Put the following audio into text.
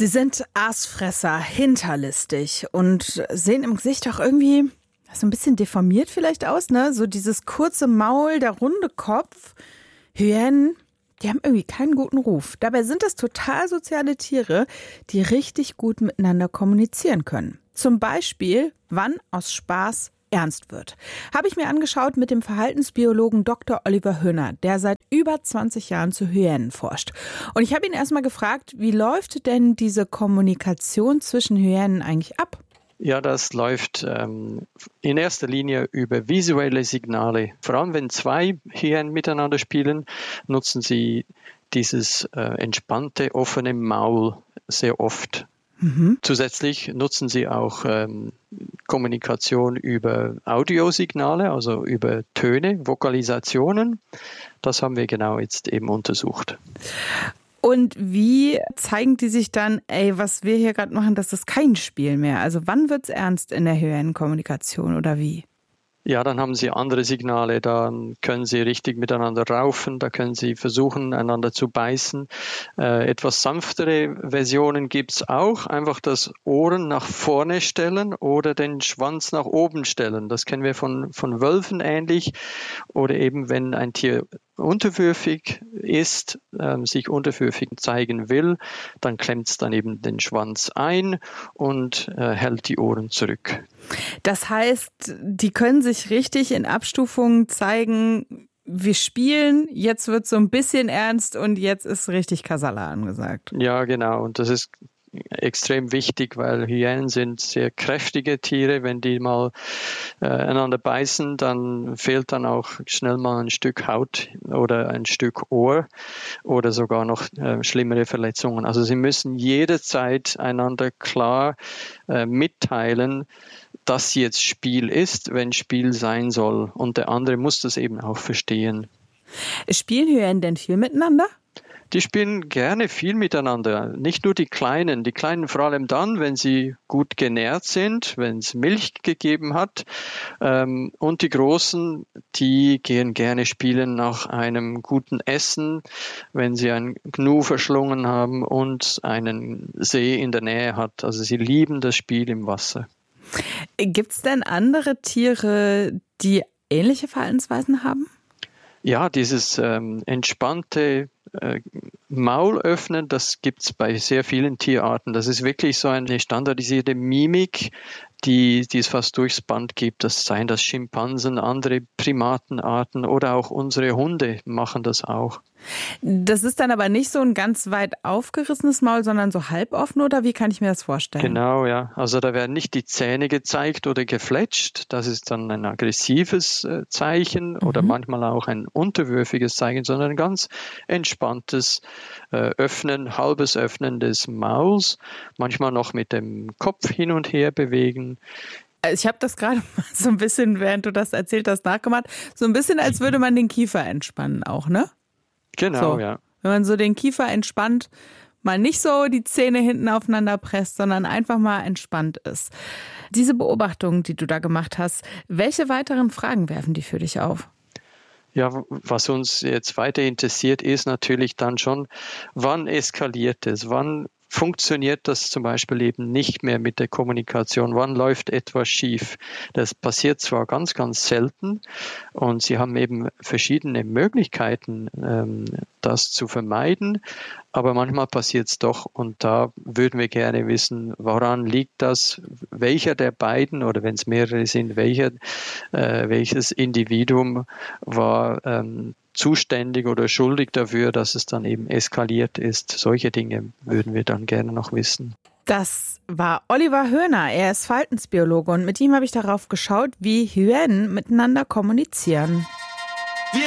Sie sind Aasfresser, hinterlistig und sehen im Gesicht auch irgendwie so ein bisschen deformiert vielleicht aus, ne? So dieses kurze Maul, der runde Kopf. Hyänen, die haben irgendwie keinen guten Ruf. Dabei sind es total soziale Tiere, die richtig gut miteinander kommunizieren können. Zum Beispiel, wann aus Spaß ernst wird. Habe ich mir angeschaut mit dem Verhaltensbiologen Dr. Oliver Höhner, der seit über 20 Jahren zu Hyänen forscht. Und ich habe ihn erstmal gefragt, wie läuft denn diese Kommunikation zwischen Hyänen eigentlich ab? Ja, das läuft in erster Linie über visuelle Signale. Vor allem, wenn zwei Hyänen miteinander spielen, nutzen sie dieses entspannte, offene Maul sehr oft. Zusätzlich nutzen sie auch Kommunikation über Audiosignale, also über Töne, Vokalisationen. Das haben wir genau jetzt eben untersucht. Und wie zeigen die sich dann, was wir hier gerade machen, das ist kein Spiel mehr? Also wann wird's ernst in der Hyänenkommunikation oder wie? Ja, dann haben sie andere Signale, dann können sie richtig miteinander raufen, da können sie versuchen, einander zu beißen. Etwas sanftere Versionen gibt's auch, einfach das Ohren nach vorne stellen oder den Schwanz nach oben stellen. Das kennen wir von Wölfen ähnlich. Oder eben, wenn ein Tier unterwürfig ist, sich unterwürfig zeigen will, dann klemmt es dann eben den Schwanz ein und hält die Ohren zurück. Das heißt, die können sich richtig in Abstufungen zeigen, wir spielen, jetzt wird so ein bisschen ernst und jetzt ist richtig Kasala angesagt. Ja, genau. Und das ist extrem wichtig, weil Hyänen sind sehr kräftige Tiere. Wenn die mal einander beißen, dann fehlt dann auch schnell mal ein Stück Haut oder ein Stück Ohr oder sogar noch schlimmere Verletzungen. Also sie müssen jederzeit einander klar mitteilen, dass jetzt Spiel ist, wenn Spiel sein soll. Und der andere muss das eben auch verstehen. Spielen Hyänen denn viel miteinander? Die spielen gerne viel miteinander. Nicht nur die Kleinen vor allem dann, wenn sie gut genährt sind, wenn es Milch gegeben hat. Und die Großen, die gehen gerne spielen nach einem guten Essen, wenn sie ein Gnu verschlungen haben und einen See in der Nähe hat. Also sie lieben das Spiel im Wasser. Gibt es denn andere Tiere, die ähnliche Verhaltensweisen haben? Ja, dieses entspannte Maul öffnen, das gibt's bei sehr vielen Tierarten. Das ist wirklich so eine standardisierte Mimik, die es fast durchs Band gibt. Das seien das Schimpansen, andere Primatenarten oder auch unsere Hunde machen das auch. Das ist dann aber nicht so ein ganz weit aufgerissenes Maul, sondern so halboffen, oder wie kann ich mir das vorstellen? Genau, ja. Also da werden nicht die Zähne gezeigt oder gefletscht. Das ist dann ein aggressives Zeichen oder manchmal auch ein unterwürfiges Zeichen, sondern ein ganz entspanntes halbes Öffnen des Mauls. Manchmal noch mit dem Kopf hin und her bewegen. Ich habe das gerade mal so ein bisschen, während du das erzählt hast, nachgemacht. So ein bisschen, als würde man den Kiefer entspannen auch, ne? Genau, so. Ja. Wenn man so den Kiefer entspannt, mal nicht so die Zähne hinten aufeinander presst, sondern einfach mal entspannt ist. Diese Beobachtung, die du da gemacht hast, welche weiteren Fragen werfen die für dich auf? Ja, was uns jetzt weiter interessiert, ist natürlich dann schon, wann eskaliert es? Wann funktioniert das zum Beispiel eben nicht mehr mit der Kommunikation? Wann läuft etwas schief? Das passiert zwar ganz, ganz selten und sie haben eben verschiedene Möglichkeiten, das zu vermeiden, aber manchmal passiert es doch und da würden wir gerne wissen, woran liegt das? Welcher der beiden oder wenn es mehrere sind, welches Individuum war zuständig oder schuldig dafür, dass es dann eben eskaliert ist. Solche Dinge würden wir dann gerne noch wissen. Das war Oliver Höhner. Er ist Verhaltensbiologe und mit ihm habe ich darauf geschaut, wie Hyänen miteinander kommunizieren.